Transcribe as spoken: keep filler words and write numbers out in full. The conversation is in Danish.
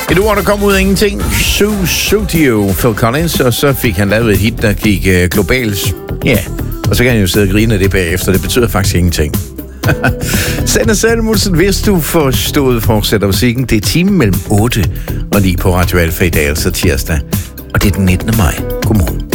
Et ord, der kom ud af ingenting. Sussudio, Phil Collins, og så fik han lavet et hit, der gik uh, globalt. Ja, yeah. Og så kan han jo sidde og grine af det bagefter. Det betyder faktisk ingenting. Send os selv, hvis du forstod fortsætter musikken. Det er timen mellem otte og ni på Radio Alfa i dag, altså tirsdag. Og det er den nittende maj. Godmorgen.